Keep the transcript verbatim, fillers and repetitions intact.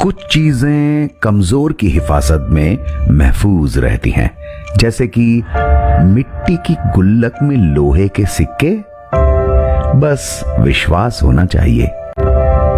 कुछ चीजें कमजोर की हिफाजत में महफूज रहती हैं, जैसे कि मिट्टी की गुल्लक में लोहे के सिक्के। बस विश्वास होना चाहिए।